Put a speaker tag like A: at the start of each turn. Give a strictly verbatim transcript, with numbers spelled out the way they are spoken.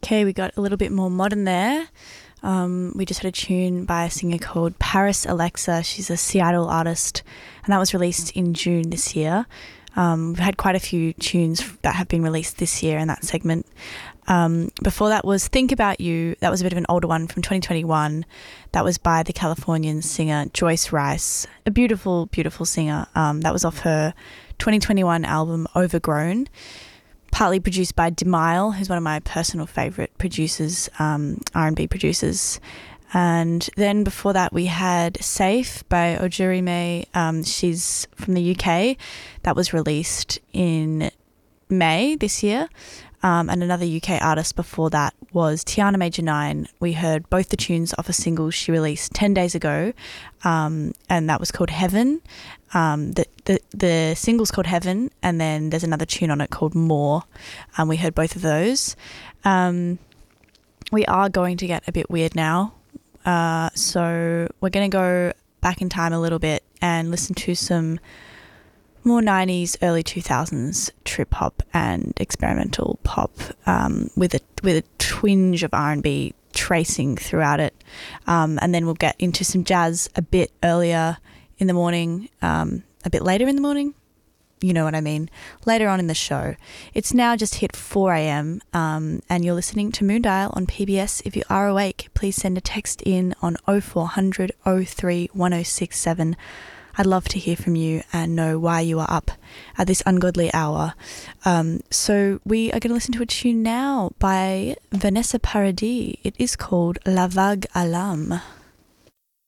A: Okay, we got a little bit more modern there. Um, we just had a tune by a singer called Paris Alexa. She's a Seattle artist, and that was released in June this year. Um, we've had quite a few tunes that have been released this year in that segment. Um, before that was Think About You. That was a bit of an older one from twenty twenty-one. That was by the Californian singer Joyce Rice, a beautiful, beautiful singer. Um, that was off her twenty twenty-one album Overgrown, partly produced by Demile, who's one of my personal favourite producers, um, R and B producers. And then before that we had Safe by Ojurime. Um, she's from the U K. That was released in May this year. Um, and another U K artist before that was Tiana Major nine. We heard both the tunes off a single she released ten days ago, um, and that was called Heaven. Um, the, the the single's called Heaven, and then there's another tune on it called More. Um, we heard both of those. Um, we are going to get a bit weird now, uh, so we're going to go back in time a little bit and listen to some more nineties, early two thousands trip hop and experimental pop, um, with a with a twinge of R and B tracing throughout it, um, and then we'll get into some jazz a bit earlier in the morning, um, a bit later in the morning. You know what I mean. Later on in the show. It's now just hit four a.m. Um, and you're listening to Moondial on P B S. If you are awake, please send a text in on oh four hundred oh three one oh six seven. I'd love to hear from you and know why you are up at this ungodly hour. Um, so we are going to listen to a tune now by Vanessa Paradis. It is called La Vague à l'âme.